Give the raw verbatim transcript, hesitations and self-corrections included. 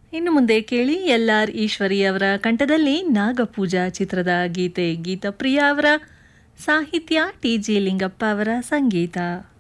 ಇನ್ನು ಮುಂದೆ ಕೇಳಿ ಎಲ್ ಆರ್ ಈಶ್ವರಿ ಅವರ ಕಂಠದಲ್ಲಿ ನಾಗಪೂಜಾ ಚಿತ್ರದ ಗೀತೆ. ಗೀತಪ್ರಿಯ ಅವರ ಸಾಹಿತ್ಯ, ಟಿ ಜಿ ಲಿಂಗಪ್ಪ ಅವರ ಸಂಗೀತ.